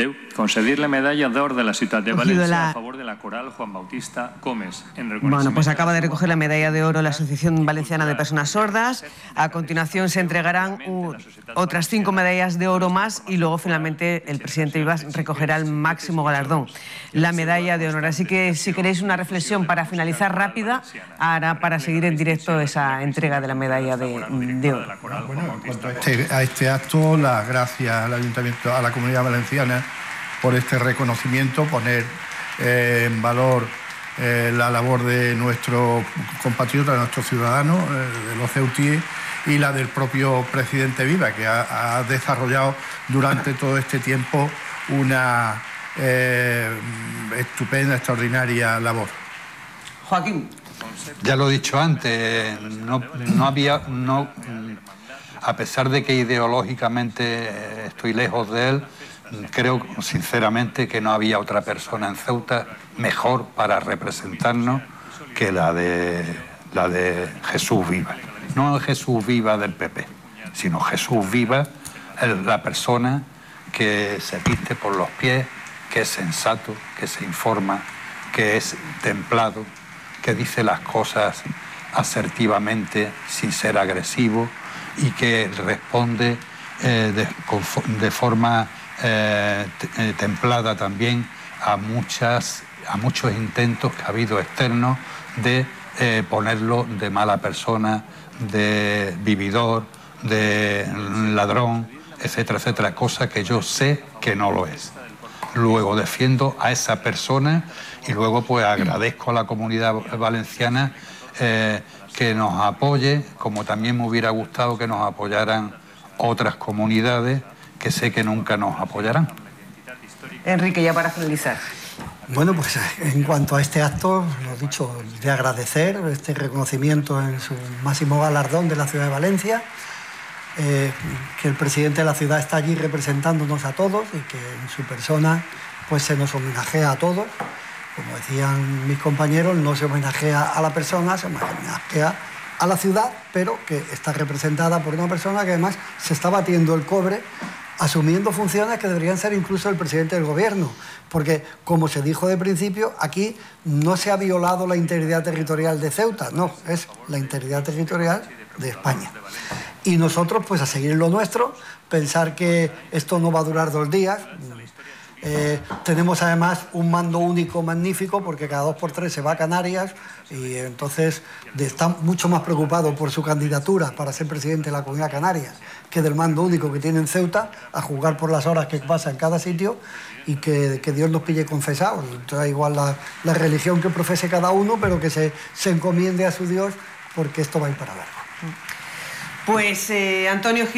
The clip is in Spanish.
concedir la medalla d'or de la ciutat de València a favor de la coral Juan Bautista Gómez. Bueno, pues acaba de recoger la medalla de oro la Asociación Valenciana de Personas Sordas. A continuación se entregarán otras 5 medallas de oro más y luego finalmente el presidente Vivas recogerá el máximo galardón, la medalla de honor. Así que si queréis una reflexión para finalizar rápida, ahora para seguir en directo esa entrega de la medalla de oro. Bueno, en cuanto a este acto, las gracias al Ayuntamiento, a la Comunidad Valenciana por este reconocimiento, poner en valor la labor de nuestros compatriotas, de nuestros ciudadanos, de los ceutíes, y la del propio presidente Vivas, que ha desarrollado durante todo este tiempo una estupenda, extraordinaria labor. Joaquín. Ya lo he dicho antes, a pesar de que ideológicamente estoy lejos de él, creo sinceramente que no había otra persona en Ceuta mejor para representarnos que la de Jesús Vivas. No el Jesús Vivas del PP, sino Jesús Vivas, la persona que se viste por los pies, que es sensato, que se informa, que es templado, que dice las cosas asertivamente sin ser agresivo y que responde de forma templada también a muchos intentos que ha habido externos de ponerlo de mala persona, de vividor, de ladrón, etcétera, etcétera, cosa que yo sé que no lo es. Luego defiendo a esa persona y luego pues agradezco a la Comunidad Valenciana que nos apoye, como también me hubiera gustado que nos apoyaran otras comunidades que sé que nunca nos apoyarán. Enrique, ya para finalizar. Bueno, pues en cuanto a este acto, lo dicho, de agradecer este reconocimiento en su máximo galardón de la ciudad de Valencia, que el presidente de la ciudad está allí representándonos a todos y que en su persona pues se nos homenajea a todos. Como decían mis compañeros, no se homenajea a la persona, se homenajea a la ciudad, pero que está representada por una persona que además se está batiendo el cobre, asumiendo funciones que deberían ser incluso el presidente del gobierno, porque, como se dijo de principio, aquí no se ha violado la integridad territorial de Ceuta, no, es la integridad territorial de España. Y nosotros, pues a seguir lo nuestro, pensar que esto no va a durar 2 días. Tenemos además un mando único magnífico, porque cada 2 por 3 se va a Canarias, y entonces está mucho más preocupado por su candidatura para ser presidente de la Comunidad Canaria que del mando único que tiene en Ceuta, a juzgar por las horas que pasa en cada sitio, y que Dios nos pille confesados. Da igual la religión que profese cada uno, pero que se encomiende a su Dios, porque esto va a ir para largo. Pues Antonio Gil